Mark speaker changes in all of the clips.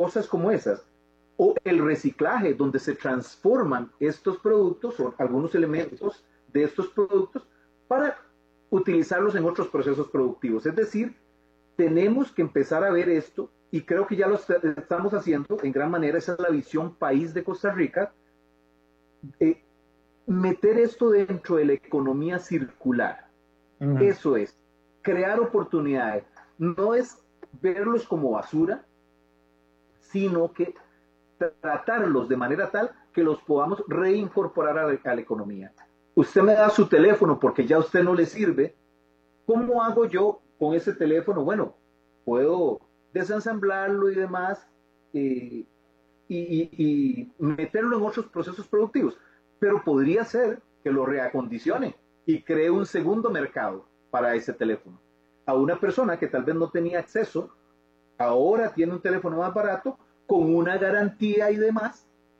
Speaker 1: cosas como esas. O el reciclaje, donde se transforman estos productos o algunos elementos de estos productos para utilizarlos en otros procesos productivos. Es decir, tenemos que empezar a ver esto, y creo que ya lo estamos haciendo en gran manera. Esa es la visión país de Costa Rica, meter esto dentro de la economía circular. Eso es, crear oportunidades. No es verlos como basura, sino que tratarlos de manera tal que los podamos reincorporar a la economía. Usted me da su teléfono porque ya a usted no le sirve. ¿Cómo hago yo con ese teléfono? Bueno, puedo desensamblarlo y demás, y meterlo en otros procesos productivos, pero podría ser que lo reacondicione y cree un segundo mercado para ese teléfono. A una persona que tal vez no tenía acceso, ahora tiene un teléfono más barato, con una garantía y demás,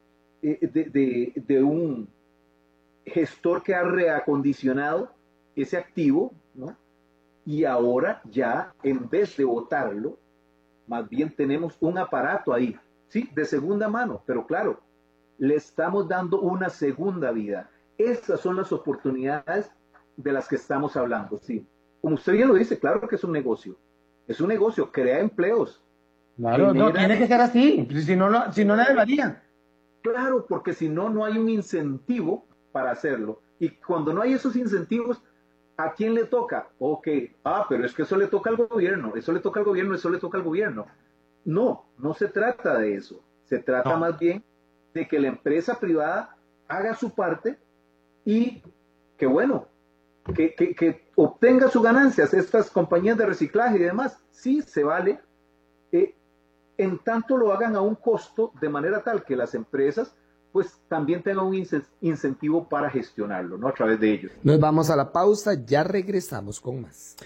Speaker 1: de un gestor que ha reacondicionado ese activo, ¿no? Y ahora ya, en vez de botarlo, más bien tenemos un aparato ahí, ¿sí? De segunda mano, pero claro, le estamos dando una segunda vida. Estas son las oportunidades de las que estamos hablando, ¿sí? Como usted bien lo dice, claro que es un negocio, crea empleos.
Speaker 2: Claro, no, tiene que ser así, si no nadie lo haría.
Speaker 1: Claro, porque si no, no hay un incentivo para hacerlo. Y cuando no hay esos incentivos, ¿a quién le toca? Ok, pero es que eso le toca al gobierno, eso le toca al gobierno. No, no se trata de eso. Se trata más bien de que la empresa privada haga su parte y que bueno, que obtenga sus ganancias. Estas compañías de reciclaje y demás, sí se vale, en tanto lo hagan a un costo de manera tal que las empresas pues también tengan un incentivo para gestionarlo, ¿no? A través de ellos.
Speaker 3: Nos vamos a la pausa, ya regresamos con más.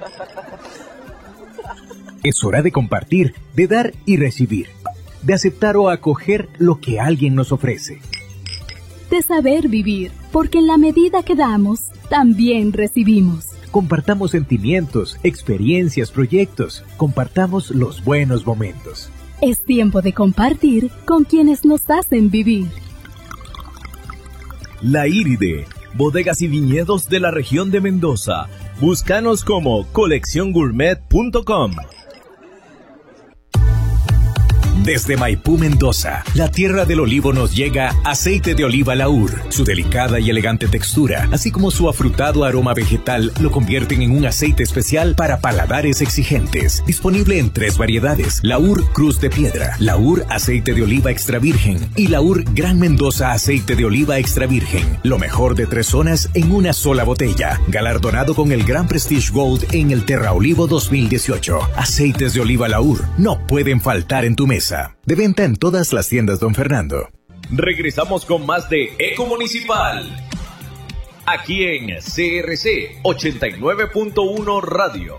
Speaker 4: Es hora de compartir, de dar y recibir, de aceptar o acoger lo que alguien nos ofrece.
Speaker 5: De saber vivir, porque en la medida que damos, también recibimos.
Speaker 4: Compartamos sentimientos, experiencias, proyectos. Compartamos los buenos momentos.
Speaker 5: Es tiempo de compartir con quienes nos hacen vivir.
Speaker 6: La Iride, bodegas y viñedos de la región de Mendoza. Búscanos como colecciongourmet.com.
Speaker 4: Desde Maipú, Mendoza, la tierra del olivo, nos llega aceite de oliva Laur. Su delicada y elegante textura, así como su afrutado aroma vegetal, lo convierten en un aceite especial para paladares exigentes. Disponible en 3 variedades: Laur Cruz de Piedra, Laur aceite de oliva extra virgen y Laur Gran Mendoza aceite de oliva extra virgen. Lo mejor de 3 zonas en una sola botella. Galardonado con el Gran Prestige Gold en el Terra Olivo 2018. Aceites de oliva Laur no pueden faltar en tu mesa. De venta en todas las tiendas Don Fernando.
Speaker 6: Regresamos con más de Eco Municipal, aquí en CRC 89.1 Radio.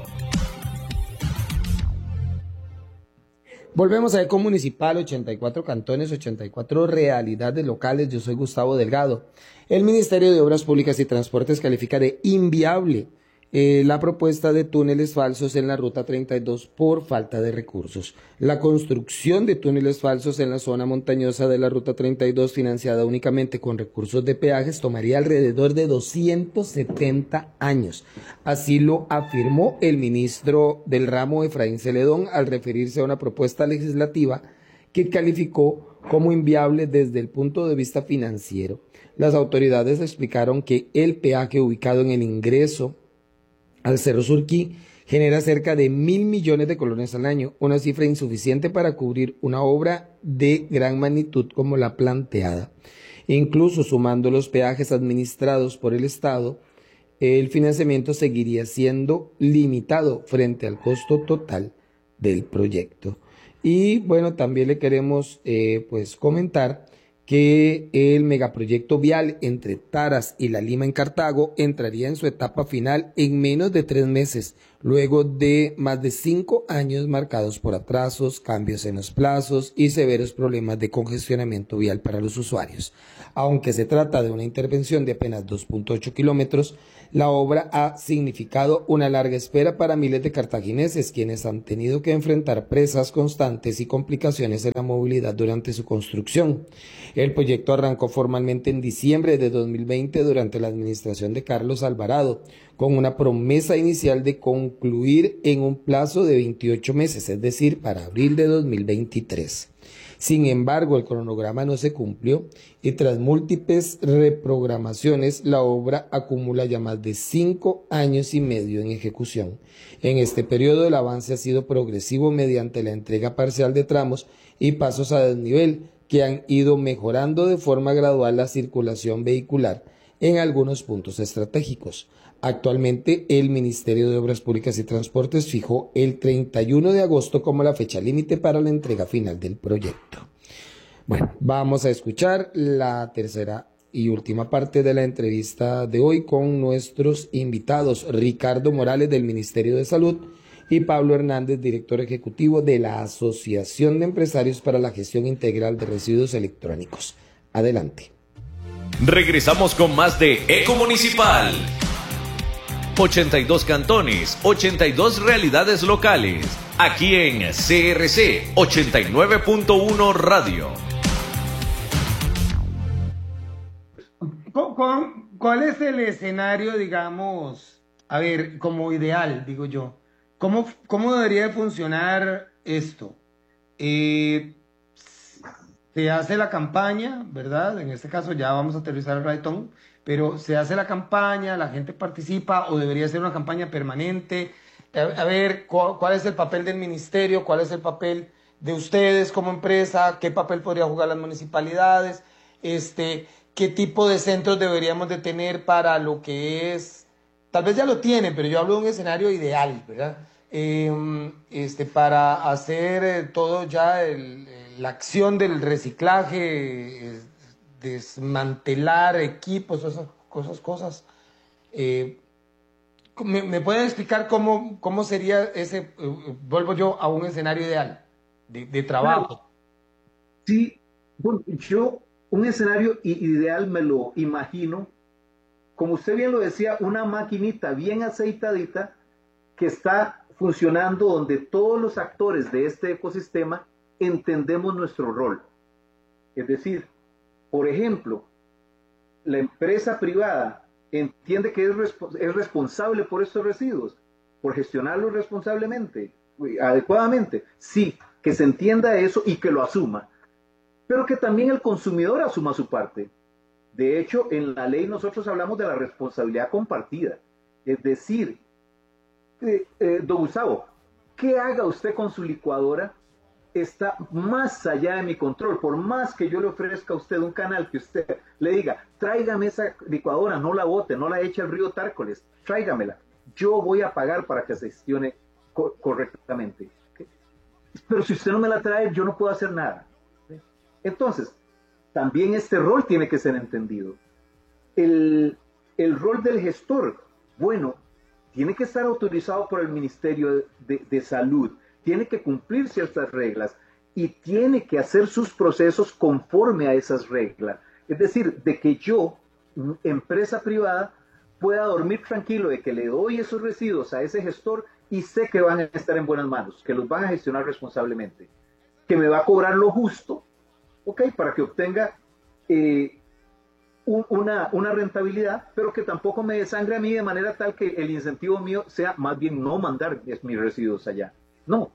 Speaker 3: Volvemos a Eco Municipal, 84 cantones, 84 realidades locales. Yo soy Gustavo Delgado. El Ministerio de Obras Públicas y Transportes califica de inviable la propuesta de túneles falsos en la Ruta 32 por falta de recursos. La construcción de túneles falsos en la zona montañosa de la Ruta 32, financiada únicamente con recursos de peajes, tomaría alrededor de 270 años. Así lo afirmó el ministro del ramo, Efraín Celedón, al referirse a una propuesta legislativa que calificó como inviable desde el punto de vista financiero. Las autoridades explicaron que el peaje ubicado en el ingreso al Cerro Surquí genera cerca de 1.000 millones de colones al año, una cifra insuficiente para cubrir una obra de gran magnitud como la planteada. Incluso sumando los peajes administrados por el Estado, el financiamiento seguiría siendo limitado frente al costo total del proyecto. Y bueno, también le queremos comentar que el megaproyecto vial entre Taras y La Lima en Cartago entraría en su etapa final en menos de 3 meses, luego de más de 5 años marcados por atrasos, cambios en los plazos y severos problemas de congestionamiento vial para los usuarios. Aunque se trata de una intervención de apenas 2.8 kilómetros, La obra ha significado una larga espera para miles de cartagineses, quienes han tenido que enfrentar presas constantes y complicaciones en la movilidad durante su construcción. El proyecto arrancó formalmente en diciembre de 2020 durante la administración de Carlos Alvarado, con una promesa inicial de concluir en un plazo de 28 meses, es decir, para abril de 2023. Sin embargo, el cronograma no se cumplió y tras múltiples reprogramaciones, la obra acumula ya más de 5 años y medio en ejecución. En este periodo, el avance ha sido progresivo mediante la entrega parcial de tramos y pasos a desnivel que han ido mejorando de forma gradual la circulación vehicular en algunos puntos estratégicos. Actualmente, el Ministerio de Obras Públicas y Transportes fijó el 31 de agosto como la fecha límite para la entrega final del proyecto. Bueno, vamos a escuchar la tercera y última parte de la entrevista de hoy con nuestros invitados, Ricardo Morales del Ministerio de Salud y Pablo Hernández, director ejecutivo de la Asociación de Empresarios para la Gestión Integral de Residuos Electrónicos. Adelante.
Speaker 6: Regresamos con más de Eco Municipal. 82 cantones, 82 realidades locales. Aquí en CRC 89.1 Radio.
Speaker 2: ¿Cuál es el escenario, digamos, a ver, como ideal, digo yo? ¿Cómo debería de funcionar esto? Se hace la campaña, ¿verdad? En este caso ya vamos a aterrizar el Raitón, pero se hace la campaña, la gente participa o debería ser una campaña permanente. A ver, ¿cuál es el papel del ministerio? ¿Cuál es el papel de ustedes como empresa? ¿Qué papel podría jugar las municipalidades? ¿Qué tipo de centros deberíamos de tener para lo que es? Tal vez ya lo tienen, pero yo hablo de un escenario ideal, ¿verdad? Para hacer todo ya la acción del reciclaje, desmantelar equipos, esas cosas. ¿Me pueden explicar cómo sería ese, vuelvo yo a un escenario ideal de trabajo?
Speaker 1: Sí, bueno, yo un escenario ideal me lo imagino, como usted bien lo decía, una maquinita bien aceitadita que está funcionando donde todos los actores de este ecosistema entendemos nuestro rol. Es decir, por ejemplo, la empresa privada entiende que es responsable por estos residuos, por gestionarlos responsablemente, adecuadamente. Sí, que se entienda eso y que lo asuma, pero que también el consumidor asuma su parte. De hecho, en la ley nosotros hablamos de la responsabilidad compartida. Es decir, don Gustavo, ¿qué haga usted con su licuadora? Está más allá de mi control. Por más que yo le ofrezca a usted un canal que usted le diga, tráigame esa licuadora, no la bote, no la eche al río Tárcoles, tráigamela. Yo voy a pagar para que se gestione correctamente. ¿Okay? Pero si usted no me la trae, yo no puedo hacer nada. ¿Okay? Entonces, también este rol tiene que ser entendido. El rol del gestor, bueno, tiene que estar autorizado por el Ministerio de Salud, tiene que cumplir ciertas reglas y tiene que hacer sus procesos conforme a esas reglas. Es decir, de que yo, empresa privada, pueda dormir tranquilo de que le doy esos residuos a ese gestor y sé que van a estar en buenas manos, que los van a gestionar responsablemente, que me va a cobrar lo justo, ¿ok? Para que obtenga una rentabilidad, pero que tampoco me desangre a mí de manera tal que el incentivo mío sea más bien no mandar mis residuos allá. No.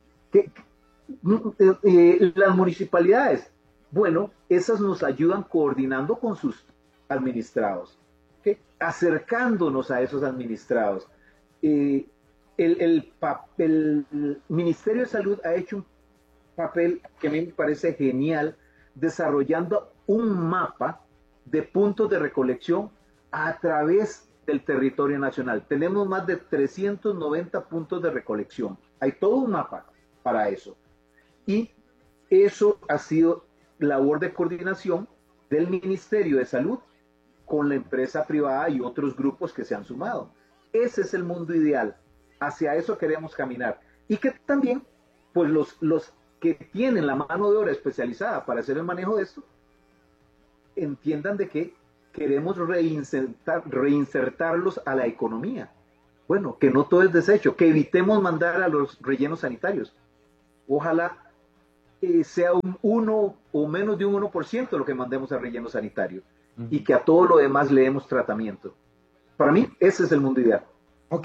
Speaker 1: Las municipalidades, bueno, esas nos ayudan coordinando con sus administrados, ¿okay? Acercándonos a esos administrados. El Ministerio de Salud ha hecho un papel que a mí me parece genial, desarrollando un mapa de puntos de recolección a través del territorio nacional. Tenemos más de 390 puntos de recolección. Hay todo un mapa para eso. Y eso ha sido labor de coordinación del Ministerio de Salud con la empresa privada y otros grupos que se han sumado. Ese es el mundo ideal. Hacia eso queremos caminar. Y que también, pues los que tienen la mano de obra especializada para hacer el manejo de esto, entiendan de que queremos reinsertarlos a la economía. Bueno, que no todo es desecho, que evitemos mandar a los rellenos sanitarios. Ojalá sea un 1 o menos de un 1% lo que mandemos a relleno sanitario y que a todo lo demás le demos tratamiento. Para mí, ese es el mundo ideal.
Speaker 2: Ok.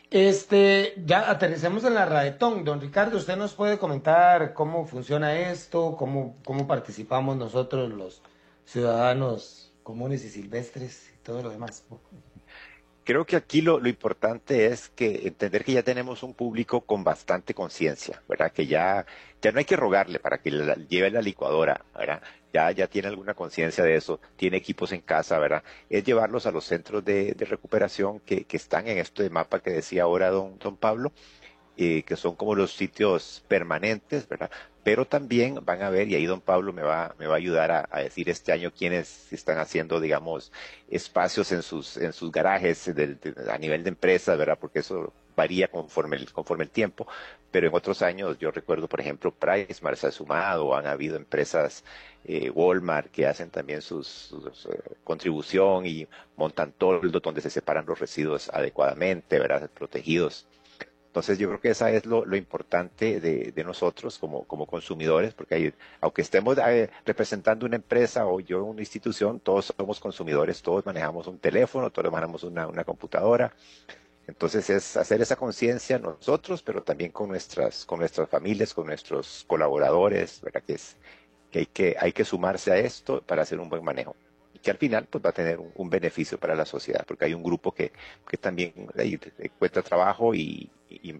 Speaker 2: Ya aterricemos en la Raetón. Don Ricardo, ¿usted nos puede comentar cómo funciona esto? ¿Cómo participamos nosotros, los ciudadanos comunes y silvestres y todo lo demás?
Speaker 7: Creo que aquí lo importante es que entender que ya tenemos un público con bastante conciencia, ¿verdad? Que ya no hay que rogarle para que lleve la licuadora, ¿verdad? Ya tiene alguna conciencia de eso, tiene equipos en casa, ¿verdad? Es llevarlos a los centros de recuperación que están en este mapa que decía ahora don Pablo, que son como los sitios permanentes, ¿verdad? Pero también van a ver, y ahí don Pablo me va a ayudar a decir este año quiénes están haciendo, digamos, espacios en sus garajes a nivel de empresas, ¿verdad? Porque eso varía conforme el tiempo, pero en otros años yo recuerdo, por ejemplo, PriceSmart se ha sumado, han habido empresas Walmart que hacen también sus contribución y montan toldos donde se separan los residuos adecuadamente, ¿verdad? Protegidos. Entonces yo creo que esa es lo importante de nosotros como consumidores, porque aunque estemos representando una empresa o yo una institución, todos somos consumidores, todos manejamos un teléfono, todos manejamos una computadora. Entonces es hacer esa conciencia nosotros, pero también con nuestras familias, con nuestros colaboradores, ¿verdad? Que hay que sumarse a esto para hacer un buen manejo. Que al final pues va a tener un beneficio para la sociedad, porque hay un grupo que también encuentra trabajo y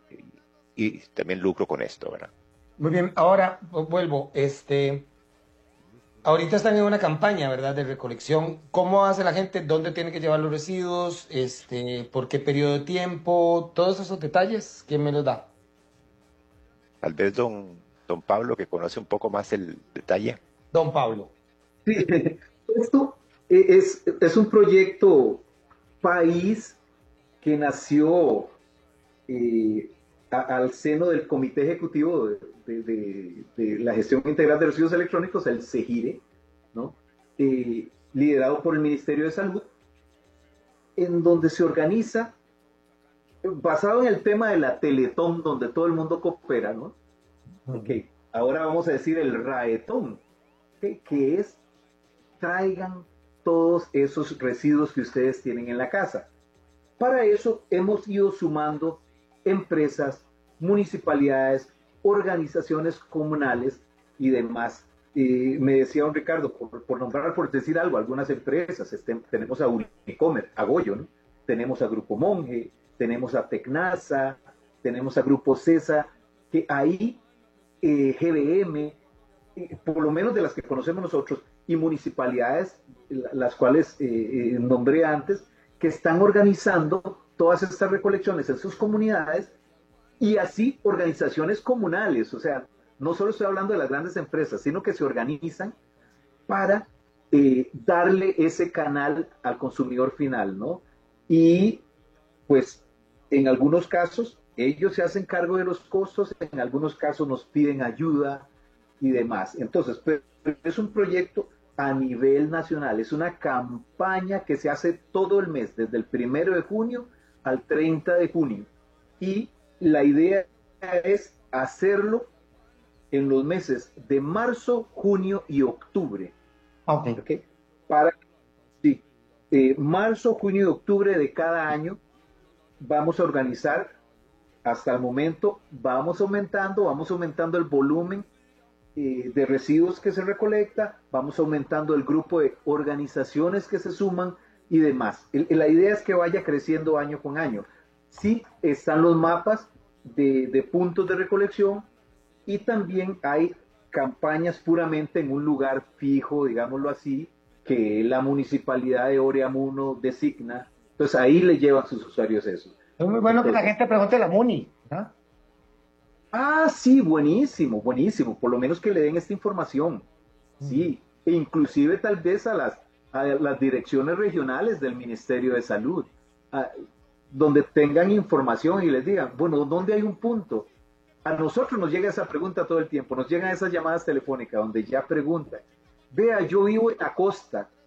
Speaker 7: también lucro con esto, ¿verdad?
Speaker 2: Muy bien, ahora vuelvo, ahorita están en una campaña, ¿verdad?, de recolección. ¿Cómo hace la gente? ¿Dónde tiene que llevar los residuos? ¿Por qué periodo de tiempo? Todos esos detalles, ¿quién me los da?
Speaker 7: Tal vez don Pablo, que conoce un poco más el detalle.
Speaker 2: Don Pablo.
Speaker 1: Sí, esto es un proyecto país que nació al seno del Comité Ejecutivo de la Gestión Integral de Residuos Electrónicos, el CEGIRE, ¿no? Liderado por el Ministerio de Salud, en donde se organiza, basado en el tema de la Teletón, donde todo el mundo coopera, ¿no? Okay. Ahora vamos a decir el Raetón, que es traigan todos esos residuos que ustedes tienen en la casa. Para eso hemos ido sumando empresas, municipalidades, organizaciones comunales y demás. Me decía don Ricardo, por decir algo, algunas empresas, tenemos a Unicomer, a Goyo, ¿no? Tenemos a Grupo Monge, tenemos a Tecnasa, tenemos a Grupo CESA, que ahí GBM, por lo menos de las que conocemos nosotros, y municipalidades, las cuales nombré antes, que están organizando todas estas recolecciones en sus comunidades, y así organizaciones comunales, o sea, no solo estoy hablando de las grandes empresas, sino que se organizan para darle ese canal al consumidor final, ¿no? Y pues en algunos casos ellos se hacen cargo de los costos, en algunos casos nos piden ayuda y demás. Entonces, pero es un proyecto a nivel nacional, es una campaña que se hace todo el mes, desde el 1 de junio al 30 de junio. Y la idea es hacerlo en los meses de marzo, junio y octubre. ¿Okay? Para marzo, junio y octubre de cada año vamos a organizar, hasta el momento vamos aumentando el volumen de residuos que se recolecta, vamos aumentando el grupo de organizaciones que se suman y demás. La idea es que vaya creciendo año con año. Sí, están los mapas de puntos de recolección y también hay campañas puramente en un lugar fijo, digámoslo así, que la municipalidad de Oreamuno designa. Entonces ahí le llevan sus usuarios eso.
Speaker 2: Es muy bueno que la gente pregunte a la MUNI, ¿no?
Speaker 1: Ah, sí, buenísimo, buenísimo. Por lo menos que le den esta información. Sí, e inclusive tal vez a las direcciones regionales del Ministerio de Salud, donde tengan información y les digan, bueno, ¿dónde hay un punto? A nosotros nos llega esa pregunta todo el tiempo, nos llegan esas llamadas telefónicas donde ya preguntan, vea, yo vivo en la costa,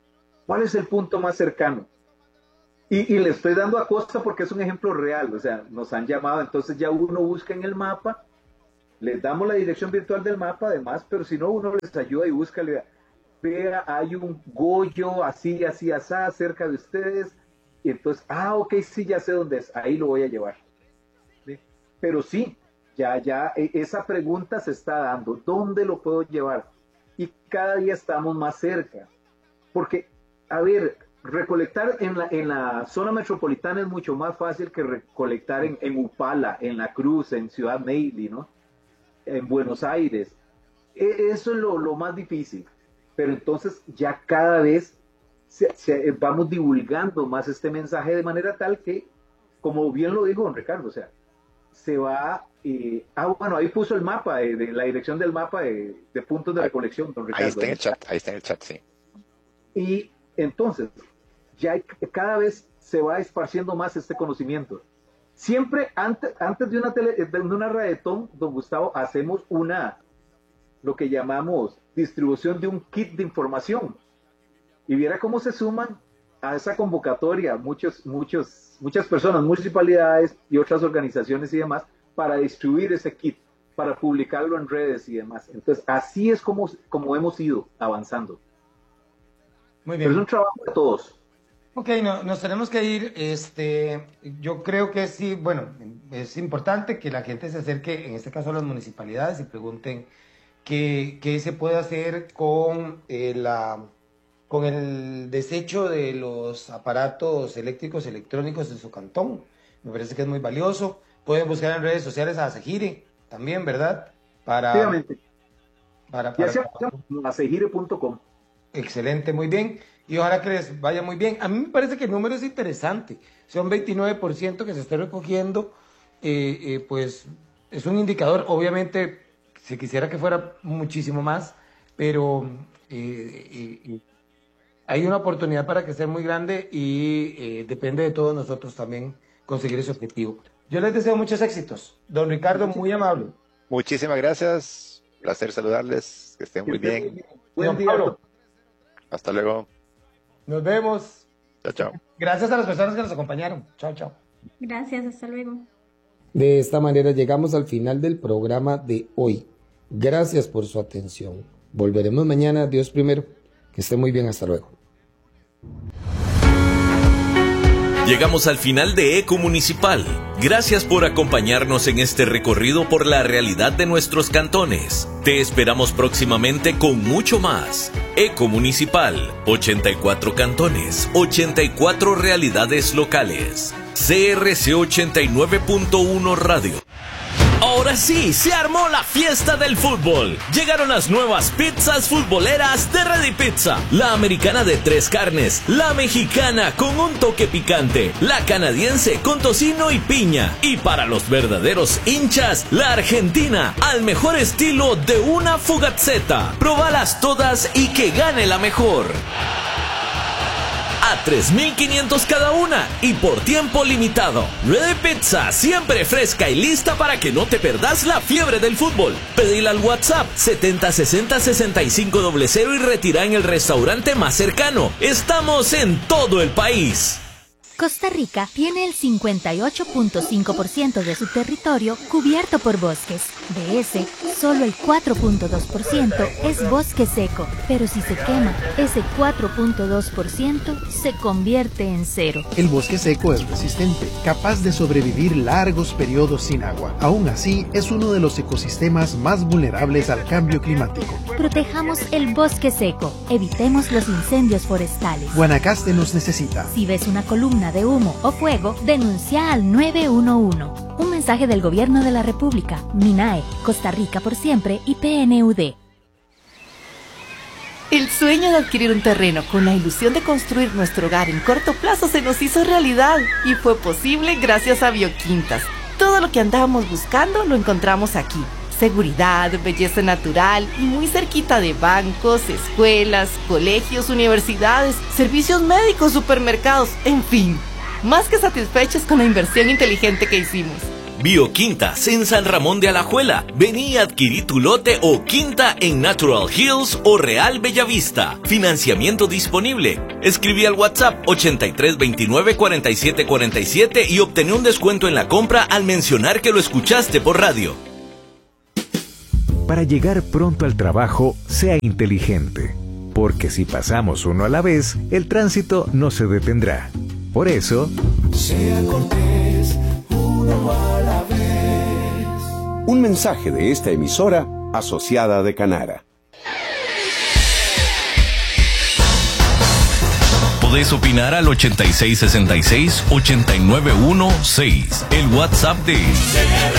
Speaker 1: ¿Cuál es el punto más cercano? Y le estoy dando a Costa porque es un ejemplo real, o sea, nos han llamado, entonces ya uno busca en el mapa, les damos la dirección virtual del mapa además, pero si no, uno les ayuda y busca, vea, hay un Goyo así, así, así, cerca de ustedes, y entonces, ok, sí, ya sé dónde es, ahí lo voy a llevar. ¿Sí? Pero sí, ya, esa pregunta se está dando, ¿dónde lo puedo llevar? Y cada día estamos más cerca, porque, a ver, recolectar en la zona metropolitana es mucho más fácil que recolectar en Upala, en La Cruz, en Ciudad Neyli, ¿no? En Buenos Aires. Eso es lo más difícil. Pero entonces ya cada vez vamos divulgando más este mensaje de manera tal que, como bien lo dijo don Ricardo, o sea, se va... bueno, ahí puso el mapa, de la dirección del mapa de puntos de recolección, don Ricardo.
Speaker 7: Ahí está en el chat, sí.
Speaker 1: Y entonces, ya cada vez se va esparciendo más este conocimiento. Siempre, antes de una radiotón, don Gustavo, hacemos lo que llamamos distribución de un kit de información. Y viera cómo se suman a esa convocatoria muchas personas, municipalidades y otras organizaciones y demás, para distribuir ese kit, para publicarlo en redes y demás. Entonces, así es como hemos ido avanzando.
Speaker 2: Muy bien.
Speaker 1: Pero es un trabajo de todos.
Speaker 2: Ok, nos tenemos que ir. Yo creo que sí, bueno, es importante que la gente se acerque, en este caso a las municipalidades, y pregunten qué se puede hacer con el desecho de los aparatos eléctricos electrónicos en su cantón. Me parece que es muy valioso. Pueden buscar en redes sociales a Asegire también, ¿verdad?
Speaker 1: Efectivamente. Ya sea asegire.com.
Speaker 2: Excelente, muy bien. Y ojalá que les vaya muy bien. A mí me parece que el número es interesante. Son 29% que se esté recogiendo. Pues es un indicador. Obviamente, se quisiera que fuera muchísimo más, pero hay una oportunidad para que sea muy grande y depende de todos nosotros también conseguir ese objetivo. Yo les deseo muchos éxitos. Don Ricardo, muy amable.
Speaker 7: Muchísimas gracias. Placer saludarles. Que estén muy bien.
Speaker 2: Don Pablo.
Speaker 7: Hasta luego.
Speaker 2: Nos vemos.
Speaker 7: Chao, chao.
Speaker 2: Gracias a las personas que nos acompañaron. Chao, chao.
Speaker 8: Gracias, hasta luego.
Speaker 3: De esta manera llegamos al final del programa de hoy. Gracias por su atención. Volveremos mañana, Dios primero. Que esté muy bien, hasta luego.
Speaker 4: Llegamos al final de Eco Municipal. Gracias por acompañarnos en este recorrido por la realidad de nuestros cantones. Te esperamos próximamente con mucho más. Eco Municipal, 84 cantones, 84 realidades locales. CRC 89.1 Radio. Ahora sí, se armó la fiesta del fútbol. Llegaron las nuevas pizzas futboleras de Ready Pizza. La americana de 3 carnes, la mexicana con un toque picante, la canadiense con tocino y piña. Y para los verdaderos hinchas, la argentina, al mejor estilo de una fugazzetta. Probalas todas y que gane la mejor. A 3.500 cada una y por tiempo limitado. Ready Pizza, siempre fresca y lista para que no te perdas la fiebre del fútbol. Pedila al WhatsApp 7060-6500 y retira en el restaurante más cercano. Estamos en todo el país.
Speaker 9: Costa Rica tiene el 58.5% de su territorio cubierto por bosques. De ese, solo el 4.2% es bosque seco. Pero si se quema, ese 4.2% se convierte en cero.
Speaker 10: El bosque seco es resistente, capaz de sobrevivir largos periodos sin agua. Aún así, es uno de los ecosistemas más vulnerables al cambio climático.
Speaker 9: Protejamos el bosque seco. Evitemos los incendios forestales.
Speaker 10: Guanacaste nos necesita.
Speaker 9: Si ves una columna de humo o fuego, denuncia al 911. Un mensaje del Gobierno de la República, MINAE, Costa Rica por siempre y PNUD.
Speaker 11: El sueño de adquirir un terreno con la ilusión de construir nuestro hogar en corto plazo se nos hizo realidad y fue posible gracias a Bioquintas. Todo lo que andábamos buscando lo encontramos aquí. Seguridad, belleza natural y muy cerquita de bancos, escuelas, colegios, universidades, servicios médicos, supermercados, en fin. Más que satisfechos con la inversión inteligente que hicimos.
Speaker 6: Bioquintas en San Ramón de Alajuela. Vení a adquirir tu lote o quinta en Natural Hills o Real Bellavista. Financiamiento disponible. Escribí al WhatsApp 8329-4747 y obtené un descuento en la compra al mencionar que lo escuchaste por radio.
Speaker 4: Para llegar pronto al trabajo, sea inteligente. Porque si pasamos uno a la vez, el tránsito no se detendrá. Por eso,
Speaker 8: sea cortés, uno a la vez. Un mensaje de esta emisora asociada de Canara.
Speaker 6: Podés opinar al 8666-8916, el WhatsApp de